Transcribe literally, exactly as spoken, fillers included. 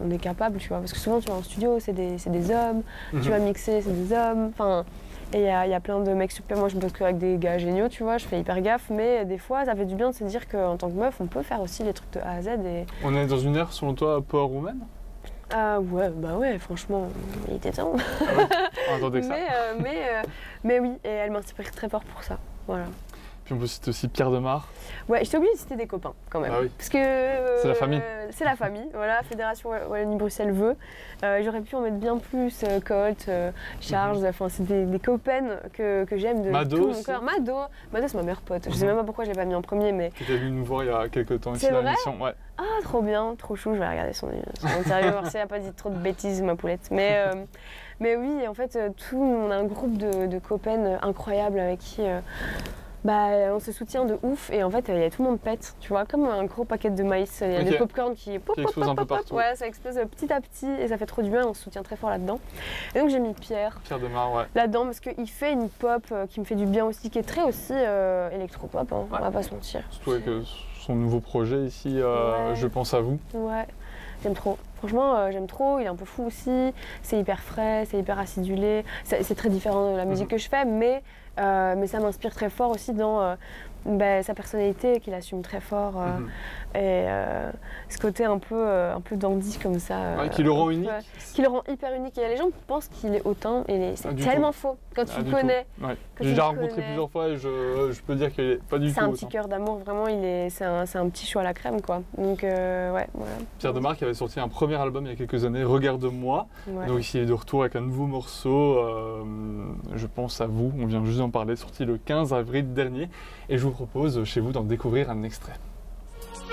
on est capable, tu vois. Parce que souvent, tu vas en studio, c'est des, c'est des hommes, Mhm. tu vas mixer, c'est des hommes. Enfin, et il y a, y a plein de mecs super. Moi, je bosse qu'avec des gars géniaux, tu vois, je fais hyper gaffe. Mais des fois, ça fait du bien de se dire qu'en tant que meuf, on peut faire aussi les trucs de A à Z. Et... On est dans une ère, selon toi, Power Woman? Ah ouais, bah ouais, franchement, il était temps. Ah ouais, on attendait que ça. mais, euh, mais, euh, mais oui, et elle m'inspire très fort pour ça. Voilà. Puis on peut citer aussi Pierre Demar. Ouais, je t'ai oublié de citer des copains quand même. Ah oui. Parce que. euh, C'est la famille. C'est la famille, voilà, Fédération Wallonie-Bruxelles veut. Euh, J'aurais pu en mettre bien plus, euh, Colt, euh, Charles, Mhm. enfin, c'est des, des copains que, que j'aime de Mado tout mon aussi. cœur. Mado, Mado c'est ma meilleure pote. Je sais Mhm. même pas pourquoi je l'ai pas mis en premier, mais. Qui était venu nous voir il y a quelques temps ici C'est dans vrai l'émission. Ouais. Ah, trop bien, trop chou, je vais regarder son, son interview, voir si elle a pas dit trop de bêtises, ma poulette. Mais, euh, mais oui, en fait, euh, tout, on a un groupe de, de copains incroyables avec qui. Euh, Bah, on se soutient de ouf et en fait, il y a tout le monde pète, tu vois, comme un gros paquet de maïs. Il y a Ok. des popcorn qui, pop, Qui pop, explose pop, un peu pop, pop. partout. Ouais, ça explose petit à petit et ça fait trop du bien. On se soutient très fort là-dedans. Et donc j'ai mis Pierre Pierre Demar, ouais. là-dedans parce qu'il fait une pop euh, qui me fait du bien aussi, qui est très aussi euh, électropop. Hein, Ouais. On va pas se mentir. Surtout avec euh, son nouveau projet ici, euh, Ouais. Je pense à vous. Ouais, j'aime trop. Franchement, euh, j'aime trop. Il est un peu fou aussi. C'est hyper frais, c'est hyper acidulé. C'est c'est très différent de la musique Mhm. que je fais, mais, euh, mais ça m'inspire très fort aussi dans euh, bah, sa personnalité qu'il assume très fort. euh, Mhm. Et euh, ce côté un peu, euh, un peu dandy comme ça. euh, Ouais, qui le rend un peu- unique. Qui le rend hyper unique. Et les gens pensent qu'il est hautain et c'est Ah, du tellement faux. Quand tu Ah, le du connais, tout. Ouais. Quand J'ai tu déjà le rencontré connais. plusieurs fois et je, je peux dire qu'il est pas du tout c'est un autant. petit cœur d'amour. Vraiment, il est, c'est un, c'est un petit choix à la crème, quoi. Donc, euh, ouais, voilà. Pierre Demar qui avait sorti un premier album il y a quelques années, Regarde-moi. Ouais. Donc ici il est de retour avec un nouveau morceau, euh, Je pense à vous, on vient juste d'en parler, sorti le quinze avril dernier. Et je vous propose chez vous d'en découvrir un extrait.